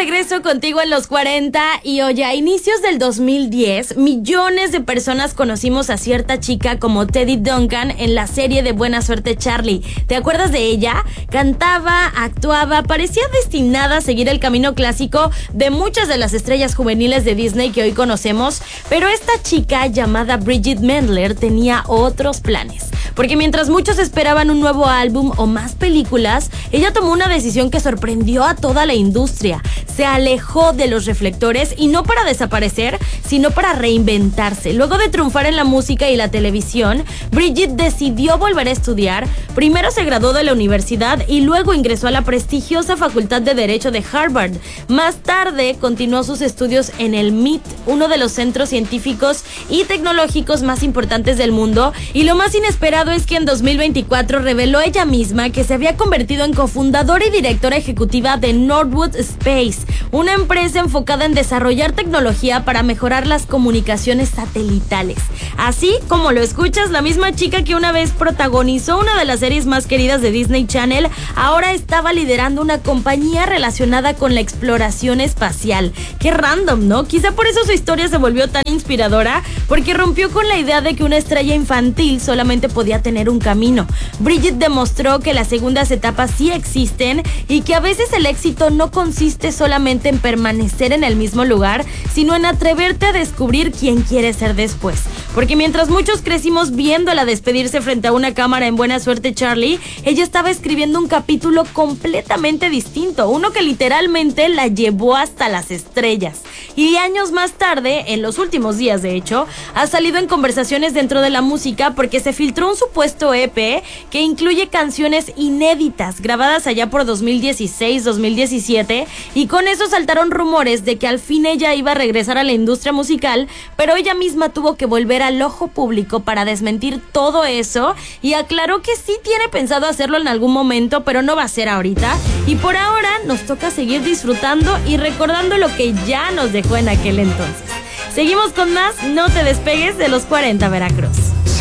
regreso contigo en los 40 y oye, a inicios del 2010, millones de personas conocimos a cierta chica como Teddy Duncan en la serie de Buena Suerte Charlie. ¿Te acuerdas de ella? Cantaba, actuaba, parecía destinada a seguir el camino clásico de muchas de las estrellas juveniles de Disney que hoy conocemos, pero esta chica llamada Bridget Mendler tenía otros planes. Porque mientras muchos esperaban un nuevo álbum o más películas, ella tomó una decisión que sorprendió a toda la industria. Se alejó de los reflectores y no para desaparecer, sino para reinventarse. Luego de triunfar en la música y la televisión, Bridget decidió volver a estudiar. Primero se graduó de la universidad y luego ingresó a la prestigiosa Facultad de Derecho de Harvard. Más tarde continuó sus estudios en el MIT, uno de los centros científicos y tecnológicos más importantes del mundo. Y lo más inesperado es que en 2024 reveló ella misma que se había convertido en cofundadora y directora ejecutiva de Norwood Space, una empresa enfocada en desarrollar tecnología para mejorar las comunicaciones satelitales. Así como lo escuchas, la misma chica que una vez protagonizó una de las series más queridas de Disney Channel, ahora estaba liderando una compañía relacionada con la exploración espacial. Qué random, ¿no? Quizá por eso su historia se volvió tan inspiradora, porque rompió con la idea de que una estrella infantil solamente podía tener un camino. Bridget demostró que las segundas etapas sí existen y que a veces el éxito no consiste solamente en permanecer en el mismo lugar, sino en atreverte a descubrir quién quieres ser después. Porque mientras muchos crecimos viéndola despedirse frente a una cámara en Buena Suerte Charlie, ella estaba escribiendo un capítulo completamente distinto, uno que literalmente la llevó hasta las estrellas. Y años más tarde, en los últimos días de hecho, ha salido en conversaciones dentro de la música porque se filtró un supuesto EP que incluye canciones inéditas grabadas allá por 2016-2017, y con eso saltaron rumores de que al fin ella iba a regresar a la industria musical, pero ella misma tuvo que volver al ojo público para desmentir todo eso y aclaró que sí tiene pensado hacerlo en algún momento, pero no va a ser ahorita. Y por ahora nos toca seguir disfrutando y recordando lo que ya nos dejó en aquel entonces. Seguimos con más, no te despegues de los 40 Veracruz.